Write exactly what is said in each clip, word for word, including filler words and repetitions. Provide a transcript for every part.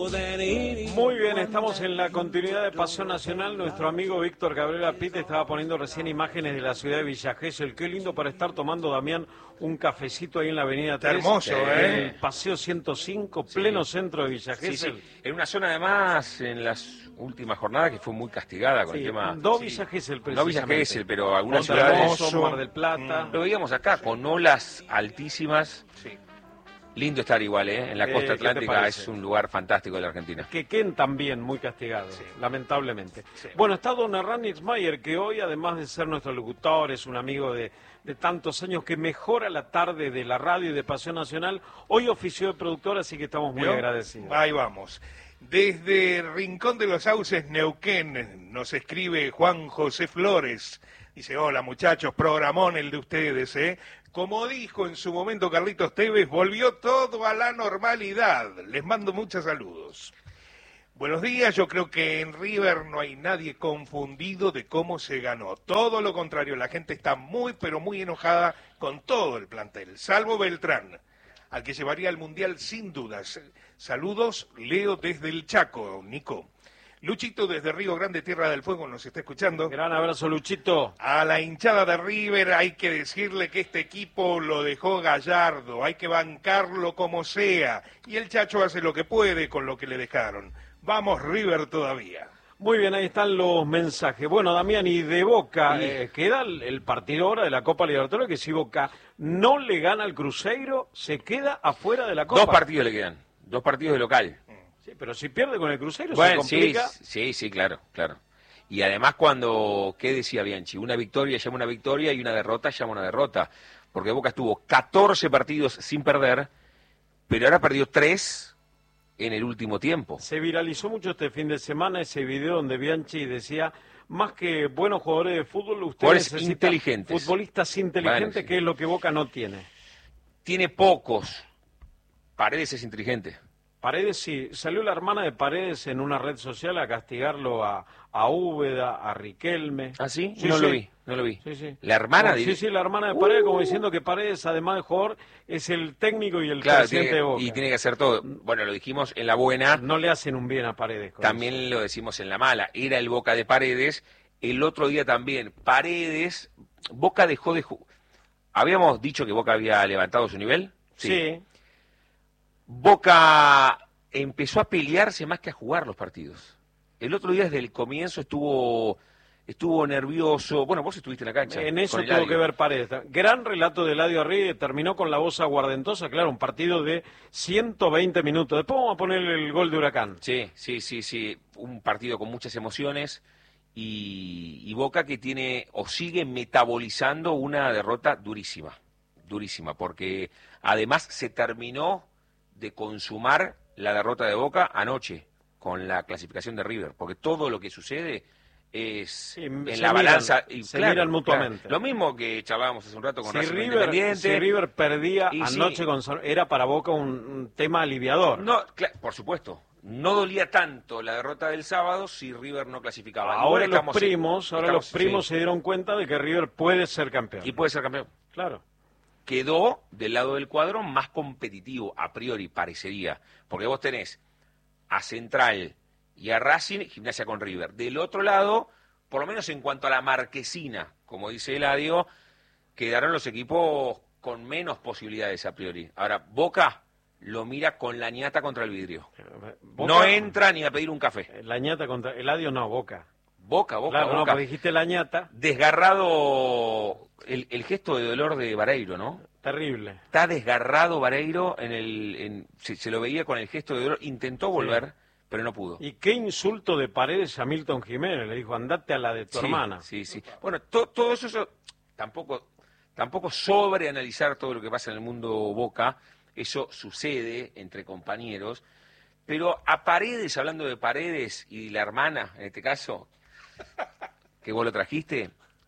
Muy bien, estamos en la continuidad de Pasión Nacional. Nuestro amigo Víctor Cabrera Pite estaba poniendo recién imágenes de la ciudad de Villa Gesell. Qué lindo para estar tomando, Damián, un cafecito ahí en la avenida tres. Hermoso, ¿eh? En el Paseo ciento cinco, pleno sí. centro de Villa Gesell. Sí, sí. En una zona, además, en las últimas jornadas que fue muy castigada con sí, el tema... No sí. Villa Gesell, precisamente. No Villa Gesell, pero algunas Monte ciudades... Hermoso, Mar del Plata. Lo veíamos acá, con olas altísimas. Sí. Lindo estar igual, ¿eh? En la costa Eh, atlántica es un lugar fantástico de la Argentina. Quequén también muy castigado, sí. lamentablemente. Sí. Bueno, está don Hernán Nixmayer, que hoy, además de ser nuestro locutor, es un amigo de, de tantos años que mejora la tarde de la radio y de Pasión Nacional. Hoy ofició de productor, así que estamos muy ¿Vio? agradecidos. Ahí vamos. Desde Rincón de los Sauces, Neuquén, nos escribe Juan José Flores. Dice, hola muchachos, programón el de ustedes, ¿eh? Como dijo en su momento Carlitos Tevez, volvió todo a la normalidad. Les mando muchos saludos. Buenos días, yo creo que en River no hay nadie confundido de cómo se ganó. Todo lo contrario, la gente está muy, pero muy enojada con todo el plantel, salvo Beltrán, al que llevaría al Mundial sin dudas. Saludos, Leo desde el Chaco, Nico. Luchito desde Río Grande, Tierra del Fuego, nos está escuchando. Gran abrazo, Luchito. A la hinchada de River hay que decirle que este equipo lo dejó Gallardo, hay que bancarlo como sea. Y el Chacho hace lo que puede con lo que le dejaron. Vamos River todavía. Muy bien, ahí están los mensajes. Bueno, Damián, y de Boca, sí. eh, queda el, el partido ahora de la Copa Libertadores, que si Boca no le gana al Cruzeiro, se queda afuera de la Copa. Dos partidos le quedan, dos partidos de local. Sí, pero si pierde con el Cruzeiro bueno, se complica. Sí, sí, sí, claro, claro. Y además cuando, ¿qué decía Bianchi? Una victoria llama una victoria y una derrota llama una derrota. Porque Boca estuvo catorce partidos sin perder, pero ahora perdió tres en el último tiempo. Se viralizó mucho este fin de semana ese video donde Bianchi decía, más que buenos jugadores de fútbol, ustedes necesitan inteligentes. futbolistas inteligentes, bueno, sí. que es lo que Boca no tiene. Tiene pocos. Paredes es inteligente. Paredes sí, salió la hermana de Paredes en una red social a castigarlo a, a Úbeda, a Riquelme. ¿Ah, sí? sí no sí. lo vi, no lo vi. Sí, sí. ¿La hermana? No, sí, sí, la hermana de Paredes, uh. como diciendo que Paredes, además de jugador, es el técnico y el claro, presidente tiene, de Boca. Y tiene que hacer todo. Bueno, lo dijimos en la buena. No le hacen un bien a Paredes. También eso. Lo decimos en la mala. Era el Boca de Paredes. El otro día también. Paredes, Boca dejó de jugar. Habíamos dicho que Boca había levantado su nivel. Sí. sí. Boca empezó a pelearse más que a jugar los partidos. El otro día desde el comienzo estuvo estuvo nervioso. Bueno, vos estuviste en la cancha. En eso tuvo que ver Paredes. Gran relato de Eladio Arrie, terminó con la voz aguardentosa, claro, un partido de ciento veinte minutos. Después vamos a ponerle el gol de Huracán. Sí, sí, sí, sí. Un partido con muchas emociones y, y Boca que tiene o sigue metabolizando una derrota durísima, durísima, porque además se terminó de consumar la derrota de Boca anoche con la clasificación de River, porque todo lo que sucede es sí, en la miran, balanza y se claro, miran mutuamente. Claro. Lo mismo que charlábamos hace un rato con si Racing River, Independiente. Si River perdía y anoche sí, con era para Boca un, un tema aliviador. No, claro, por supuesto. No dolía tanto la derrota del sábado si River no clasificaba. Ahora los primos, ahora estamos, los primos sí. se dieron cuenta de que River puede ser campeón. Y puede ser campeón. Claro. Quedó del lado del cuadro más competitivo, a priori, parecería. Porque vos tenés a Central y a Racing, Gimnasia con River. Del otro lado, por lo menos en cuanto a la marquesina, como dice Eladio, quedaron los equipos con menos posibilidades a priori. Ahora, Boca lo mira con la ñata contra el vidrio. Boca, no entra ni a pedir un café. La ñata contra Eladio, no, Boca. Boca, Boca, claro, Boca. No, porque dijiste la ñata. Desgarrado el, el gesto de dolor de Vareiro, ¿no? Terrible. Está desgarrado Vareiro, en el, en, se, se lo veía con el gesto de dolor, intentó volver, sí. pero no pudo. Y qué insulto de Paredes a Milton Jiménez, le dijo, andate a la de tu sí, hermana. Sí, sí. Bueno, to, todo eso, eso tampoco, tampoco sobreanalizar todo lo que pasa en el mundo Boca, eso sucede entre compañeros, pero a Paredes, hablando de Paredes y la hermana, en este caso, que vos lo trajiste,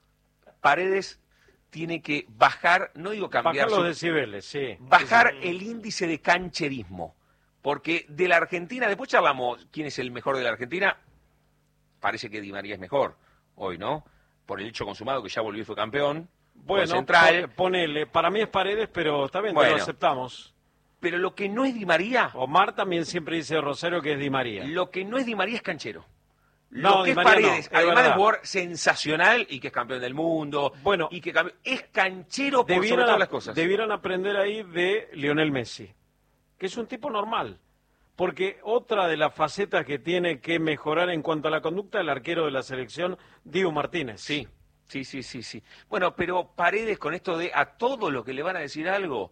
Paredes tiene que bajar, no digo cambiar... Bajar los su, decibeles, sí. Bajar sí, sí. el índice de cancherismo, porque de la Argentina, después charlamos quién es el mejor de la Argentina, parece que Di María es mejor hoy, ¿no? Por el hecho consumado que ya volvió y fue campeón. Bueno, Central. ponele, para mí es Paredes, pero está bien, bueno, lo aceptamos. Pero lo que no es Di María... Omar también siempre dice Rosario que es Di María. Lo que no es Di María es canchero. No, lo que Di es María Paredes, no, es además verdad. de jugador sensacional y que es campeón del mundo, Bueno, y que campe- es canchero por sobre Debieran, todas las cosas. debieran aprender ahí de Lionel Messi, que es un tipo normal. Porque otra de las facetas que tiene que mejorar en cuanto a la conducta del arquero de la selección, Dibu Martínez. Sí, sí, sí, sí, sí. Bueno, pero Paredes con esto de a todo lo que le van a decir algo,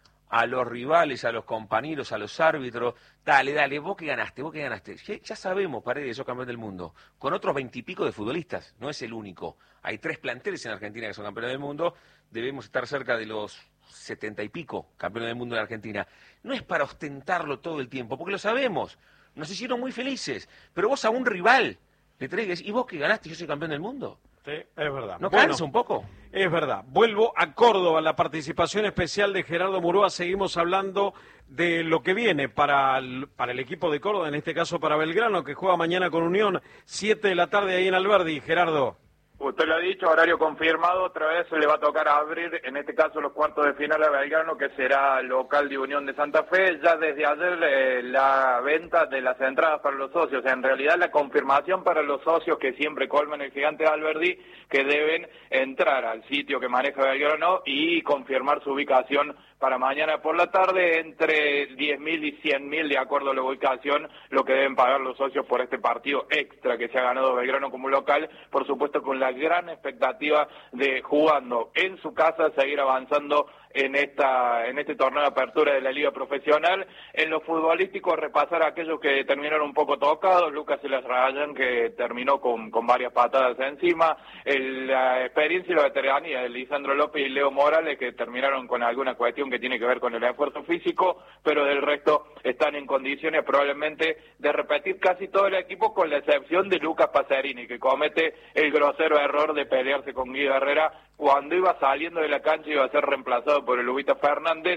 a los rivales, a los compañeros, a los árbitros, dale, dale, vos que ganaste, vos que ganaste. Ya, ya sabemos, Paredes, sos campeón del mundo, con otros veintipico de futbolistas, no es el único. Hay tres planteles en Argentina que son campeones del mundo, debemos estar cerca de los setenta y pico campeones del mundo en Argentina. No es para ostentarlo todo el tiempo, porque lo sabemos, nos hicieron muy felices, pero vos a un rival le tenés que decir, ¿y vos que ganaste, yo soy campeón del mundo? Sí, es verdad. ¿No Bueno, cansa un poco? Es verdad. Vuelvo a Córdoba, la participación especial de Gerardo Murúa. Seguimos hablando de lo que viene para el, para el equipo de Córdoba, en este caso para Belgrano, que juega mañana con Unión, siete de la tarde ahí en Alberdi. Gerardo. Usted lo ha dicho, horario confirmado, otra vez se le va a tocar abrir, en este caso, los cuartos de final a Belgrano, que será local de Unión de Santa Fe. Ya desde ayer eh, la venta de las entradas para los socios, en realidad la confirmación para los socios que siempre colman el Gigante de Alberdi, que deben entrar al sitio que maneja Belgrano y confirmar su ubicación para mañana por la tarde, entre diez mil y cien mil, de acuerdo a la ubicación, lo que deben pagar los socios por este partido extra que se ha ganado Belgrano como local, por supuesto con la gran expectativa de, jugando en su casa, seguir avanzando en esta en este torneo de apertura de la Liga Profesional. En lo futbolístico, repasar a aquellos que terminaron un poco tocados. Lucas Elasrayan, que terminó con, con varias patadas encima. El, la experiencia y la veteranía de Lisandro López y Leo Morales, que terminaron con alguna cuestión que tiene que ver con el esfuerzo físico, pero del resto están en condiciones probablemente de repetir casi todo el equipo, con la excepción de Lucas Pacerini, que comete el grosero error de pelearse con Guido Herrera cuando iba saliendo de la cancha y iba a ser reemplazado por el Lubita Fernández,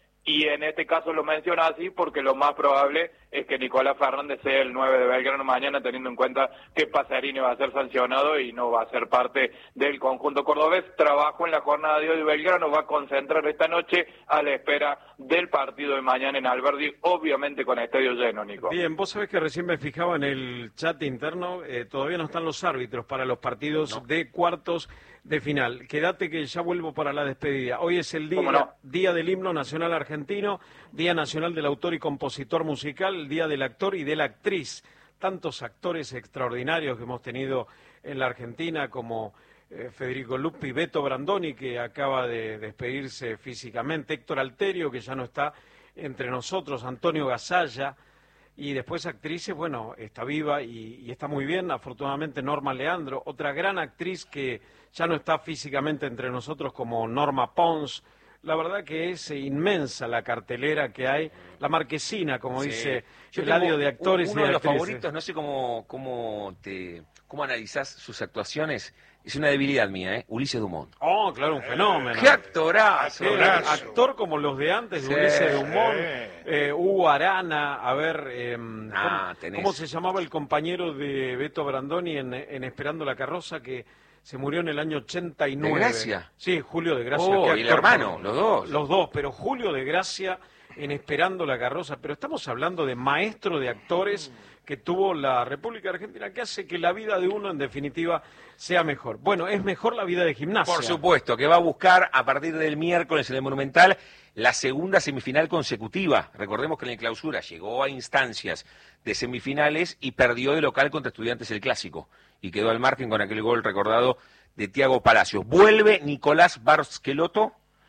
y en este caso lo menciona así porque lo más probable es que Nicolás Fernández sea el nueve de Belgrano mañana, teniendo en cuenta que Pacerini va a ser sancionado y no va a ser parte del conjunto cordobés. Trabajo en la jornada de hoy de Belgrano, va a concentrar esta noche a la espera del partido de mañana en Alberdi, obviamente con estadio lleno, Nico. Bien, vos sabés que recién me fijaba en el chat interno, eh, todavía no están los árbitros para los partidos No. de cuartos de final. Quédate que ya vuelvo para la despedida. Hoy es el día, ¿Cómo no? día del himno nacional argentino, Día Nacional del Autor y Compositor Musical, el Día del Actor y de la Actriz. Tantos actores extraordinarios que hemos tenido en la Argentina, como eh, Federico Lupi, Beto Brandoni, que acaba de despedirse físicamente, Héctor Alterio, que ya no está entre nosotros, Antonio Gasalla. Y después actrices, bueno, está viva y, y está muy bien, afortunadamente Norma Leandro, otra gran actriz que ya no está físicamente entre nosotros, como Norma Pons. La verdad que es inmensa la cartelera que hay, la marquesina, como Sí. dice Yo Eladio, tengo de actores uno y de de los actrices. favoritos, no sé cómo, cómo, te, cómo analizás sus actuaciones, es una debilidad mía, ¿eh? Ulises Dumont. Oh, claro, un fenómeno. ¡Qué actorazo! Sí, actorazo! actor como los de antes, de Sí, Ulises Dumont, sí. eh, Hugo Arana, a ver, eh, Ah, ¿cómo, tenés. cómo se llamaba el compañero de Beto Brandoni en, en Esperando la Carroza, que se murió en el año ochenta y nueve? ¿De Gracia? Sí, Julio de Gracia. Oh, qué y el actor, hermano, por- los dos. Los dos, pero Julio de Gracia en Esperando la Carroza, pero estamos hablando de maestro de actores que tuvo la República Argentina, que hace que la vida de uno, en definitiva, sea mejor. Bueno, es mejor la vida de gimnasia. Por supuesto, que va a buscar a partir del miércoles en el Monumental la segunda semifinal consecutiva. Recordemos que en la clausura llegó a instancias de semifinales y perdió de local contra Estudiantes el Clásico. Y quedó al margen con aquel gol recordado de Tiago Palacios. Vuelve Nicolás Barsqueloto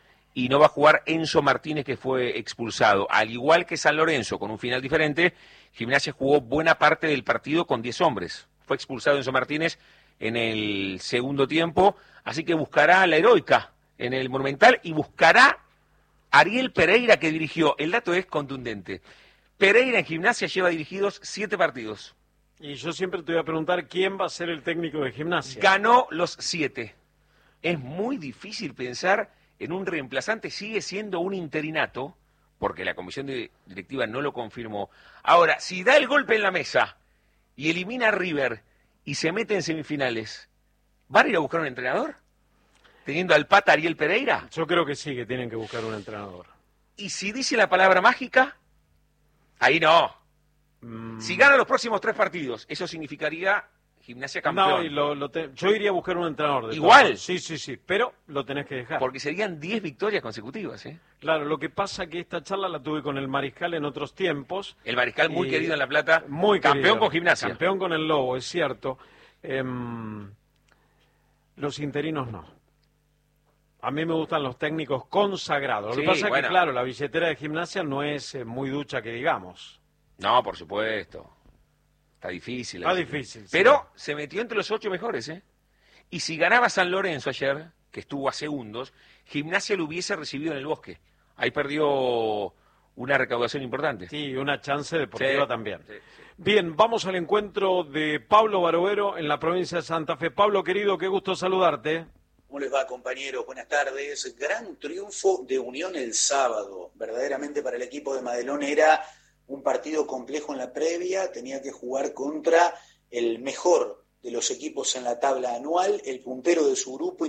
y no va a jugar Enzo Martínez, que fue expulsado. Al igual que San Lorenzo, con un final diferente, Gimnasia jugó buena parte del partido con diez hombres. Fue expulsado Enzo Martínez en el segundo tiempo, así que buscará a la heroica en el Monumental y buscará a Ariel Pereira, que dirigió. El dato es contundente. Pereira en Gimnasia lleva dirigidos siete partidos. Y yo siempre te voy a preguntar quién va a ser el técnico de gimnasia. Ganó los siete. Es muy difícil pensar en un reemplazante, sigue siendo un interinato, porque la comisión de- directiva no lo confirmó. Ahora, si da el golpe en la mesa y elimina a River y se mete en semifinales, ¿van a ir a buscar un entrenador? ¿Teniendo al pata Ariel Pereira? Yo creo que sí, que tienen que buscar un entrenador. Y si dice la palabra mágica, ahí no. Mm. Si gana los próximos tres partidos, eso significaría Gimnasia campeón. No, y lo, lo te... yo iría a buscar un entrenador. De Igual. Todo. Sí, sí, sí, pero lo tenés que dejar. Porque serían diez victorias consecutivas, ¿eh? Claro, lo que pasa que esta charla la tuve con el Mariscal en otros tiempos. El Mariscal muy querido en La Plata, muy campeón querido, con Gimnasia. Campeón con el Lobo, es cierto. Eh, los interinos no. A mí me gustan los técnicos consagrados. Lo Sí, que pasa bueno. es que, claro, la billetera de Gimnasia no es eh, muy ducha que digamos. No, por supuesto. Está difícil. Está así. difícil. Pero sí. se metió entre los ocho mejores, ¿eh? Y si ganaba San Lorenzo ayer, que estuvo a segundos, Gimnasia lo hubiese recibido en el Bosque. Ahí perdió una recaudación importante. Sí, una chance deportiva Sí, también. sí, sí. Bien, vamos al encuentro de Pablo Barovero en la provincia de Santa Fe. Pablo, querido, qué gusto saludarte. ¿Cómo les va, compañeros? Buenas tardes. Gran triunfo de Unión el sábado. Verdaderamente para el equipo de Madelón era un partido complejo en la previa. Tenía que jugar contra el mejor de los equipos en la tabla anual, el puntero de su grupo.